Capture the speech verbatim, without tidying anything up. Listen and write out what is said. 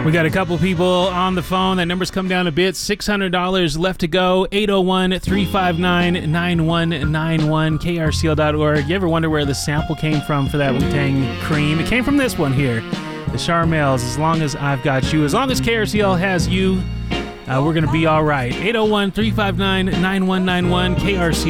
We got a couple people on the phone. That number's come down a bit. six hundred dollars left to go. eight oh one, three five nine, nine one nine one, K R C L dot org. You ever wonder where the sample came from for that Wu-Tang Cream? It came from this one here. The Charmels, As Long As I've Got You. As long as K R C L has you, uh, we're going to be all right. eight oh one, three five nine, nine one nine one, K R C L.